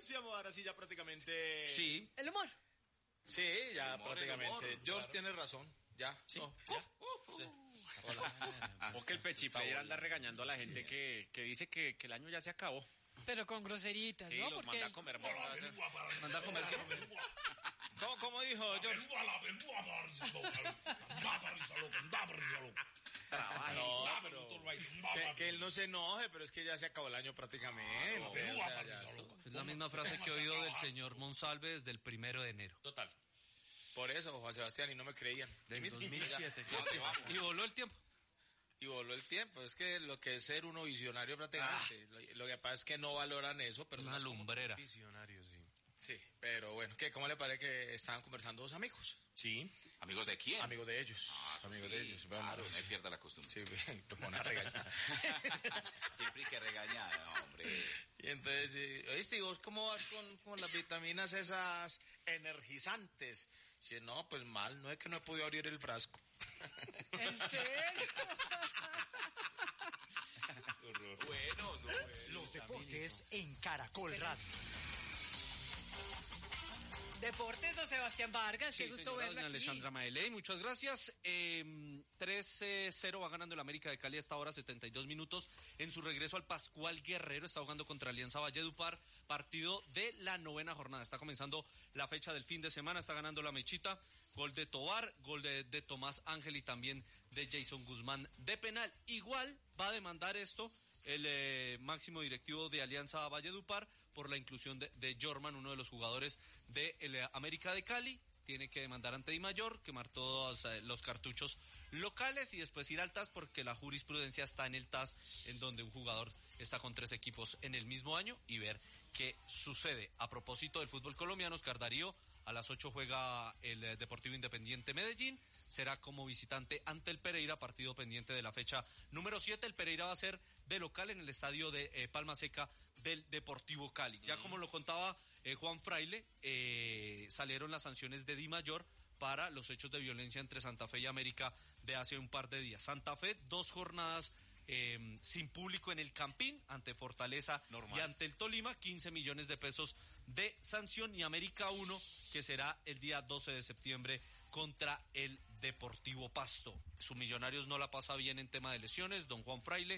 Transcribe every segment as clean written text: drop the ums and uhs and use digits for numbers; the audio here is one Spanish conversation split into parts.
anunciamos ahora sí ya prácticamente. Sí. El humor. Sí, ya humor, prácticamente. humor, George claro. tiene razón. Ya. Sí. No, ¿Ya? Sí. O que el Pechiplayer anda regañando a la gente que dice que el año ya se acabó. Pero con groseritas, Sí, ¿no? los Porque manda a comer morras. ¿Manda a comer qué? ¿Cómo dijo George? No, pero que él no se enoje, pero es que ya se acabó el año prácticamente. O sea, ya esto- Es la misma frase que he oído del señor Monsalve desde el 1 de enero. Total. Por eso, Juan Sebastián, y no me creían. Del 2007. ¿Dónde vamos? Y voló el tiempo. Y voló el tiempo. Es que lo que es ser uno visionario prácticamente. Lo que pasa es que no valoran eso, pero Una lumbrera. Visionario, sí. sí, pero bueno, ¿cómo le parece que estaban conversando dos amigos? Sí. ¿Amigos de quién? Amigos de ellos. Amigos de ellos. Bueno, Claro, pues, no hay pierda la costumbre. sí, bien, te pone a regañar. Siempre hay que regañar, hombre. Y entonces, oíste, ¿y vos cómo vas con las vitaminas esas energizantes? Si no, pues mal, no es que no he podido abrir el frasco. ¿En serio? Buenos. Los deportes en Caracol Radio. Deportes, don Sebastián Vargas, qué Sí, gusto señora verlo doña aquí. Alessandra Maeley, muchas gracias. 3-0 va ganando el América de Cali hasta ahora, 72 minutos. En su regreso al Pascual Guerrero, está jugando contra Alianza Valledupar, partido de la 9ª jornada. Está comenzando la fecha del fin de semana, está ganando la Mechita. Gol de Tobar, gol de Tomás Ángel y también de Jason Guzmán de penal. Igual va a demandar esto el máximo directivo de Alianza Valledupar por la inclusión de Jorman, uno de los jugadores de el América de Cali. Tiene que demandar ante Dimayor, quemar todos los cartuchos locales y después ir al TAS porque la jurisprudencia está en el TAS, en donde un jugador está con 3 equipos en el mismo año, y ver qué sucede. A propósito del fútbol colombiano, Oscar Darío, a las 8 juega el Deportivo Independiente Medellín. Será como visitante ante el Pereira, partido pendiente de la fecha número 7. El Pereira va a ser de local en el estadio de Palma Seca del Deportivo Cali. Ya como lo contaba Juan Fraile, salieron las sanciones de Dimayor para los hechos de violencia entre Santa Fe y América de hace un par de días. Santa Fe, 2 jornadas sin público en el Campín, ante Fortaleza y ante el Tolima, 15 millones de pesos de sanción, y América 1, que será el día 12 de septiembre contra el Deportivo Pasto. Sus Millonarios no la pasa bien en tema de lesiones, don Juan Fraile,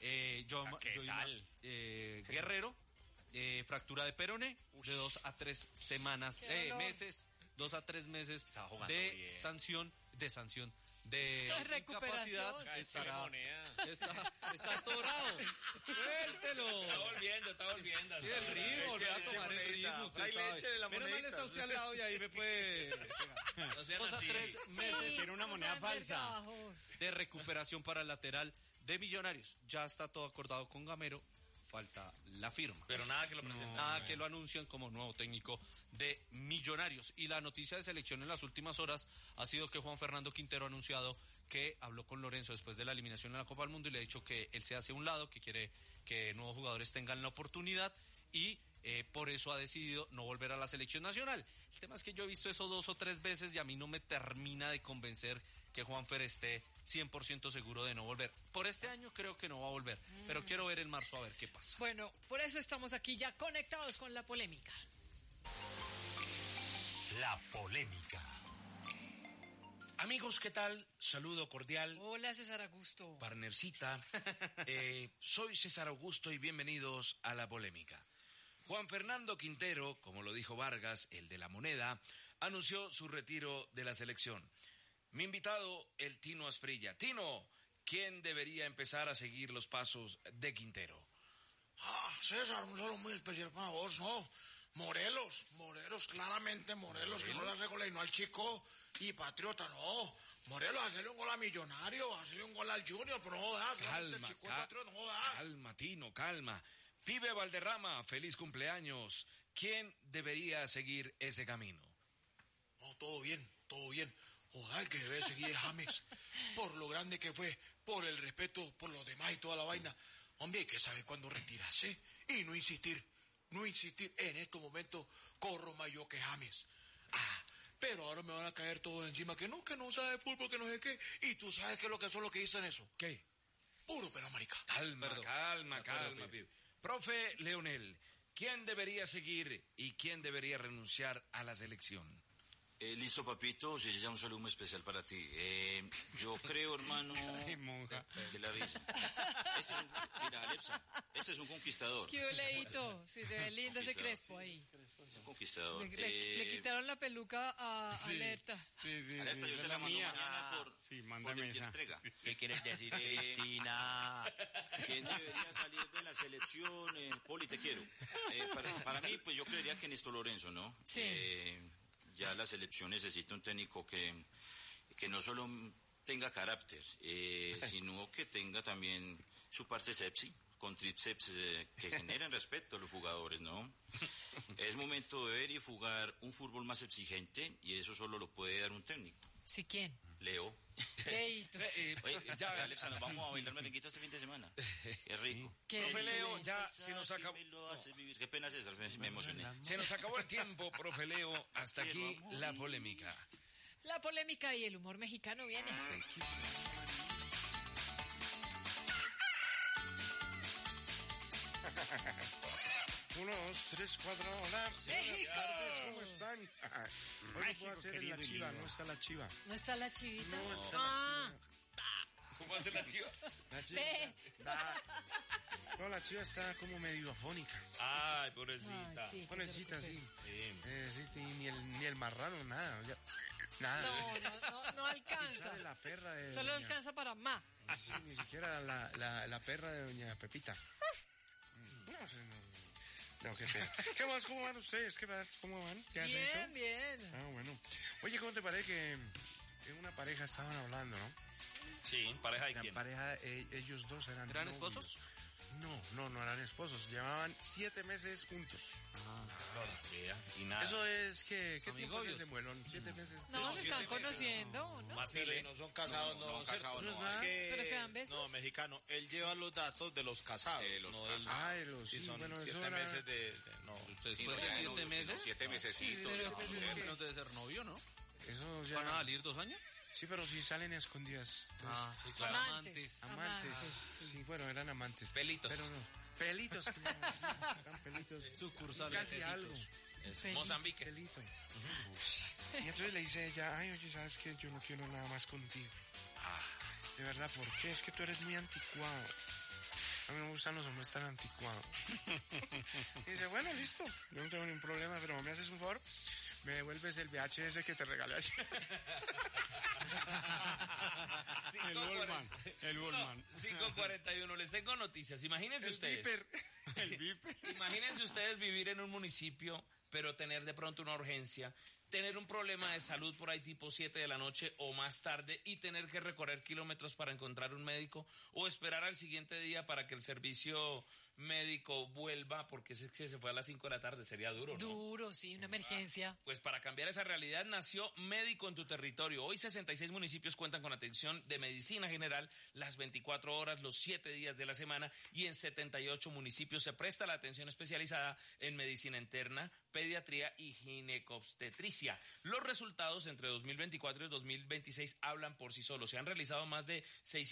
Guerrero, fractura de peroné, de 2 a 3 semanas, meses, 2 a 3 meses de sanción, de recuperación. Incapacidad. Está atorado. Suéltelo. Está volviendo. Sí, el ritmo, le va a tomar el ritmo, usted sabe. Menos mal está usted al lado y ahí me puede... 2 a 3 meses. Tiene una moneda falsa de recuperación para el lateral de Millonarios. Ya está todo acordado con Gamero. Falta la firma. Pero nada que lo presenten. Nada que lo anuncian como nuevo técnico de Millonarios. Y la noticia de selección en las últimas horas ha sido que Juan Fernando Quintero ha anunciado que habló con Lorenzo después de la eliminación en la Copa del Mundo y le ha dicho que él se hace a un lado, que quiere que nuevos jugadores tengan la oportunidad, y por eso ha decidido no volver a la selección nacional. El tema es que yo he visto eso 2 o 3 veces y a mí no me termina de convencer que Juanfer esté 100% seguro de no volver. Por este año creo que no va a volver, pero quiero ver en marzo a ver qué pasa. Bueno, por eso estamos aquí ya conectados con la polémica. La polémica. Amigos, ¿qué tal? Saludo cordial. Hola, César Augusto. Partnercita. Soy César Augusto y bienvenidos a La Polémica. Juan Fernando Quintero, como lo dijo Vargas, el de la moneda, anunció su retiro de la selección. Mi invitado, el Tino Asprilla. Tino, ¿quién debería empezar a seguir los pasos de Quintero? César, un saludo muy especial para vos, ¿no? Morelos, claramente Morelos, que no le hace gol y no al Chico y Patriota, no. Morelos, hacerle un gol a Millonario, hacerle un gol al Junior, pero no da. Calma, Chico y Patriota, no da. calma, Tino, calma. Pibe Valderrama, feliz cumpleaños. ¿Quién debería seguir ese camino? No, todo bien. Ojalá que debe seguir James, por lo grande que fue, por el respeto, por los demás y toda la vaina. Hombre, hay que saber cuándo retirarse y no insistir. En estos momentos corro más yo que James. Pero ahora me van a caer todos encima que no sabe fútbol, que no sé qué. Y tú sabes qué es lo que son los que dicen eso. ¿Qué? Puro pelo marica. Calma, pibe. Profe Leonel, ¿quién debería seguir y quién debería renunciar a la selección? Listo, papito, si ya un saludo muy especial para ti. Yo creo, hermano, que la risa. Mira, Alepsa, este es un conquistador. ¡Qué oleito! Sí, se ve lindo ese crespo ahí. Es un conquistador. Le quitaron la peluca a Alerta. Alerta, yo te la mando mañana por entrega. ¿Qué quieres decir, Cristina? ¿Quién debería salir de la selección? Poli, te quiero. Para mí, pues yo creería que Néstor Lorenzo, ¿no? Sí. Ya la selección necesita un técnico que no solo tenga carácter, sino que tenga también su parte sepsi, con tríceps que generen respeto a los jugadores, ¿no? Es momento de ver y jugar un fútbol más exigente y eso solo lo puede dar un técnico. ¿Sí quién? Leo. Leito. Oye, ya, Alexa, nos vamos a bailar merenguito este fin de semana. Qué rico. Profe Leo, ya se nos acabó. Qué pena, César, me emocioné. Se nos acabó el tiempo, profe Leo. Hasta aquí la polémica. La polémica y el humor mexicano viene. 1, 2, 3, 4, hola. Buenas tardes, ¿cómo están? Hoy no puedo hacer en la chiva, no está la chiva. ¿No está la chivita? No está la chiva. ¿Cómo hace la chiva? La chiva está... No, la chiva está como medio afónica. Ay, pobrecita. Sí, Pobrecita, sí. Sí, ni el marrano, nada. O sea, nada. No Y alcanza. sale la perra de Solo doña... alcanza para más. Sí, ni siquiera la perra de doña Pepita. No sé, no, qué pena. ¿Qué más? ¿Cómo van ustedes? ¿Cómo van? ¿Qué hacen eso? Bien. Ah, bueno. Oye, ¿cómo te parece que en una pareja estaban hablando, no? Sí, pareja de La quién. pareja, ellos dos eran ¿Eran novios. esposos? No eran esposos. Llevaban 7 meses juntos. Y nada. Eso es que... ¿Qué tiempo es Amigobios. ese muelón? 7 meses. No, se están conociendo, ¿no? Más No son casados, no. Casados no es no. nada. Pero se dan besos. No, mexicano. Él lleva los datos de los casados. De los no casados. del- Sí, son bueno, 7 eso era- meses de no. Después de 7 meses, 7 mesecitos. no debe ser novio, ¿no? Eso ya... ¿Van a salir 2 años? Sí, pero sí salen a escondidas. Entonces, Sí, claro. Amantes. amantes. Sí, bueno, eran amantes. Pelitos. Pero no. Pelitos. Sí, eran pelitos. Sucursales. Casi algo. Mozambique. Pelito. Y entonces le dice ella, ay, oye, ¿sabes qué? Yo no quiero nada más contigo. De verdad, ¿por qué? Es que tú eres muy anticuado. A mí me gustan los hombres tan anticuados. Y dice, bueno, listo. Yo no tengo ningún problema, pero me haces un favor. Me devuelves el VHS que te regalé ayer. El Bullman. 5:41. Les tengo noticias. Imagínense ustedes. El viper. Imagínense ustedes vivir en un municipio, pero tener de pronto una urgencia, tener un problema de salud por ahí tipo 7 de la noche o más tarde y tener que recorrer kilómetros para encontrar un médico o esperar al siguiente día para que el servicio médico vuelva porque es que se fue a las 5 de la tarde. Sería duro, ¿no? Duro, sí, una emergencia. Pues para cambiar esa realidad nació Médico en tu Territorio. Hoy 66 municipios cuentan con atención de medicina general las 24 horas, los 7 días de la semana y en 78 municipios se presta la atención especializada en medicina interna, pediatría y ginecobstetricia. Los resultados entre 2024 y 2026 hablan por sí solos. Se han realizado más de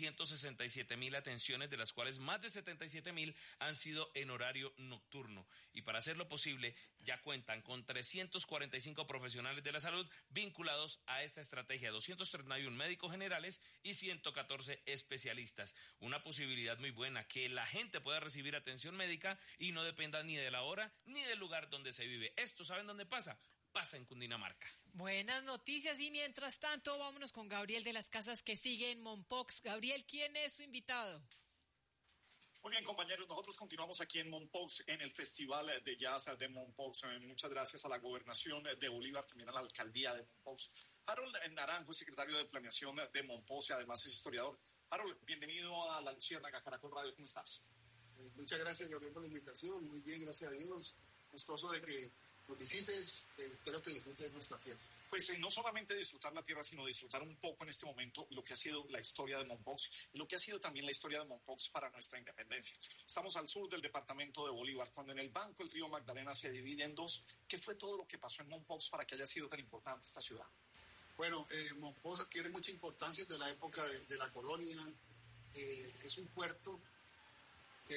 667,000 atenciones, de las cuales más de 77,000 han sido en horario nocturno. Y para hacerlo posible, ya cuentan con 345 profesionales de la salud vinculados a esta estrategia, 231 médicos generales y 114 especialistas. Una posibilidad muy buena, que la gente pueda recibir atención médica y no dependa ni de la hora ni del lugar donde se vive. ¿Esto saben dónde pasa? Pasa en Cundinamarca. Buenas noticias y mientras tanto vámonos con Gabriel de las Casas que sigue en Mompox. Gabriel, ¿quién es su invitado? Muy bien, compañeros, nosotros continuamos aquí en Mompox, en el Festival de Jazz de Mompox. Muchas gracias a la Gobernación de Bolívar, también a la Alcaldía de Mompox. Harold Naranjo es secretario de Planeación de Mompox y además es historiador. Harold, bienvenido a La Luciérnaga, Caracol Radio, ¿cómo estás? Muchas gracias, Gabriel, por la invitación. Muy bien, gracias a Dios. Gustoso de que nos visites. Espero que disfrutes de nuestra tierra. Pues no solamente disfrutar la tierra, sino disfrutar un poco en este momento lo que ha sido la historia de Mompox y lo que ha sido también la historia de Mompox para nuestra independencia. Estamos al sur del departamento de Bolívar, cuando en el banco el río Magdalena se divide en dos. ¿Qué fue todo lo que pasó en Mompox para que haya sido tan importante esta ciudad? Bueno, Mompox adquiere mucha importancia de la época de la colonia. Es un puerto. La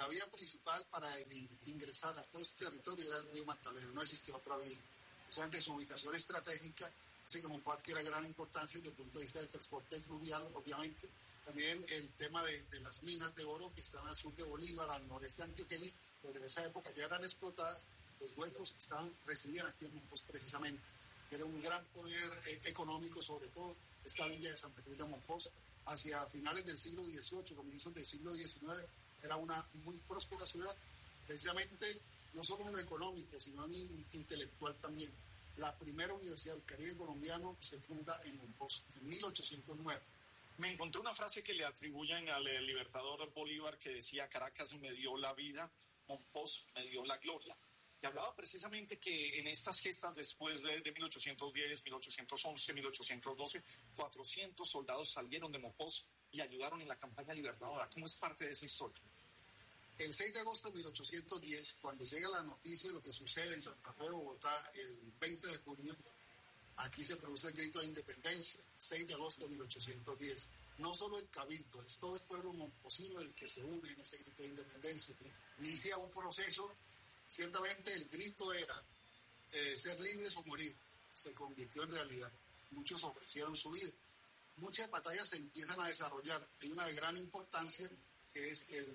vía principal para ingresar a todo este territorio era el río Magdalena, no existía otra vía. O sea, de su ubicación estratégica, así que Monpó adquiere gran importancia desde el punto de vista del transporte fluvial, obviamente. También el tema de las minas de oro que están al sur de Bolívar, al noreste antioqueño, desde esa época ya eran explotadas, los huecos residían aquí en Monpós precisamente. Era un gran poder económico, sobre todo esta villa de Santa Cruz de Monpós. Hacia finales del siglo XVIII, comienzos del siglo XIX, era una muy próspera ciudad, precisamente no solo en lo económico, sino en lo intelectual también. La primera universidad del Caribe colombiano se funda en Monpós, en 1809. Me encontré una frase que le atribuyen al libertador Bolívar que decía: Caracas me dio la vida, Monpós me dio la gloria. Y hablaba precisamente que en estas gestas después de 1810, 1811, 1812, 400 soldados salieron de Monpós y ayudaron en la campaña libertadora. ¿Cómo es parte de esa historia? El 6 de agosto de 1810, cuando llega la noticia de lo que sucede en Santa Fe, Bogotá, el 20 de junio, aquí se produce el grito de independencia, 6 de agosto de 1810. No solo el cabildo, es todo el pueblo monposino el que se une en ese grito de independencia. Inicia un proceso. Ciertamente el grito era ser libres o morir. Se convirtió en realidad. Muchos ofrecieron su vida. Muchas batallas se empiezan a desarrollar. Hay una de gran importancia que es el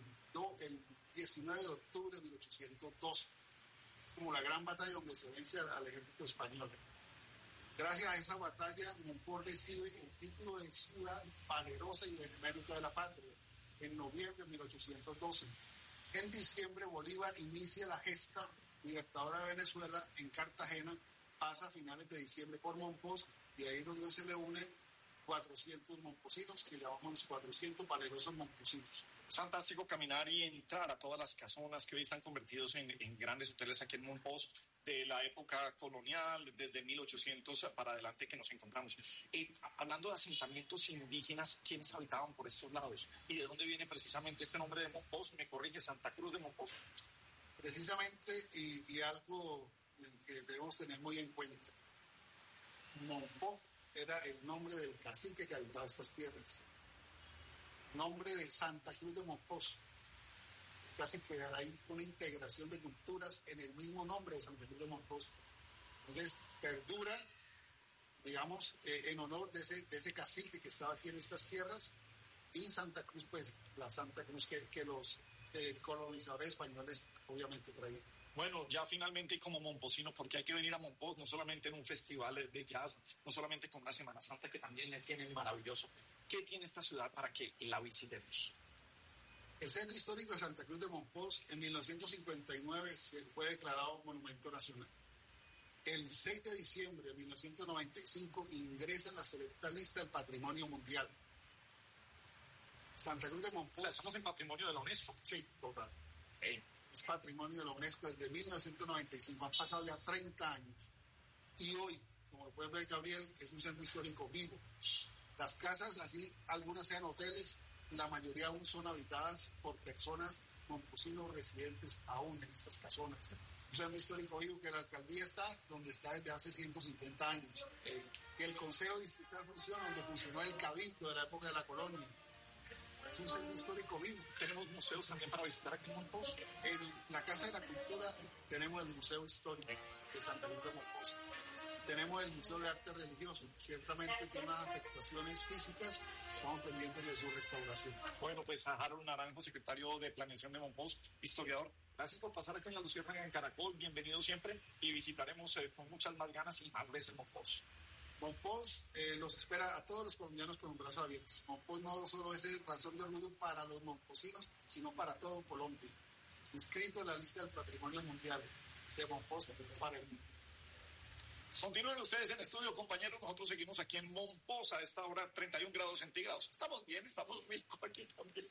19 de octubre de 1812. Es como la gran batalla donde se vence al ejército español. Gracias a esa batalla, Monpós recibe el título de ciudad valerosa y benemérita de la patria en noviembre de 1812. En diciembre, Bolívar inicia la gesta libertadora de Venezuela en Cartagena, pasa a finales de diciembre por Monpós, y ahí es donde se le unen 400 monposinos, que llamamos los 400 valerosos monposinos. Es fantástico caminar y entrar a todas las casonas que hoy están convertidos en grandes hoteles aquí en Monpós, de la época colonial, desde 1800 para adelante que nos encontramos. Hablando de asentamientos indígenas, ¿quiénes habitaban por estos lados? ¿Y de dónde viene precisamente este nombre de Monpós? Me corrige, Santa Cruz de Monpós. Precisamente, y algo que debemos tener muy en cuenta, Monpó era el nombre del cacique que habitaba estas tierras. Nombre de Santa Cruz de Monpós. Casi que hay una integración de culturas en el mismo nombre de Santa Cruz de Monpós. Entonces, perdura, digamos, en honor de ese cacique que estaba aquí en estas tierras, y Santa Cruz, pues, la Santa Cruz que los colonizadores españoles obviamente traían. Bueno, ya finalmente, y como monposino, porque hay que venir a Monpós, no solamente en un festival de jazz, no solamente con una Semana Santa que también le tienen maravilloso. ¿Qué tiene esta ciudad para que la visitemos? El Centro Histórico de Santa Cruz de Monpós en 1959 fue declarado Monumento Nacional. El 6 de diciembre de 1995 ingresa en la selecta lista del Patrimonio Mundial. Santa Cruz de Monpós... O sea, estamos en patrimonio de la UNESCO. Sí, total. Es patrimonio de la UNESCO desde 1995. Han pasado ya 30 años. Y hoy, como pueden ver, Gabriel, es un centro histórico vivo. Las casas, así algunas sean hoteles, la mayoría aún son habitadas por personas monposinos residentes aún en estas casonas. Un centro histórico vivo que la alcaldía está donde está desde hace 150 años. Y el Consejo Distrital funciona donde funcionó el Cabildo de la época de la colonia. Es un centro histórico vivo. Tenemos museos también para visitar aquí en Monpós. En la Casa de la Cultura tenemos el Museo Histórico de Santa Cruz de Monpós. Tenemos el Museo de Arte Religioso. Ciertamente tiene unas afectaciones físicas. Estamos pendientes de su restauración. Bueno, pues a Harold Naranjo, secretario de Planeación de Monpós, historiador, gracias por pasar aquí en La Luciérnaga en Caracol. Bienvenido siempre y visitaremos con muchas más ganas y más veces Monpós. Monpós los espera a todos los colombianos con los brazos abiertos. Monpós no solo es razón de orgullo para los monposinos, sino para todo Colombia. Inscrito en la lista del Patrimonio Mundial de Monpós para el mundo. Continúen ustedes en estudio, compañeros. Nosotros seguimos aquí en Monpós a esta hora, 31 grados centígrados. Estamos bien, estamos rico aquí también.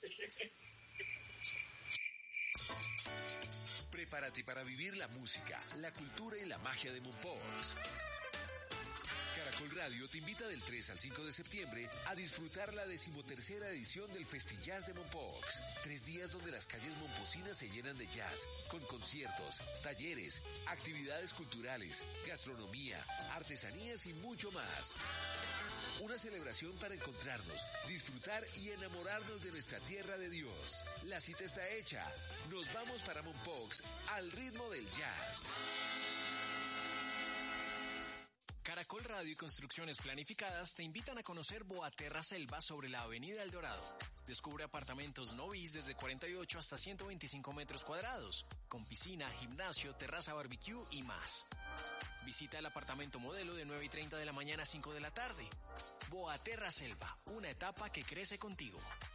Prepárate para vivir la música, la cultura y la magia de Monpós. Caracol Radio te invita del 3 al 5 de septiembre a disfrutar la 13ª edición del Festijazz de Monpós. 3 días donde las calles monposinas se llenan de jazz, con conciertos, talleres, actividades culturales, gastronomía, artesanías y mucho más. Una celebración para encontrarnos, disfrutar y enamorarnos de nuestra tierra de Dios. La cita está hecha. Nos vamos para Mompox al ritmo del jazz. Caracol Radio y Construcciones Planificadas te invitan a conocer Boaterra Selva sobre la Avenida El Dorado. Descubre apartamentos no bis desde 48 hasta 125 metros cuadrados, con piscina, gimnasio, terraza barbecue y más. Visita el apartamento modelo de 9:30 de la mañana a 5 de la tarde. Boaterra Selva, una etapa que crece contigo.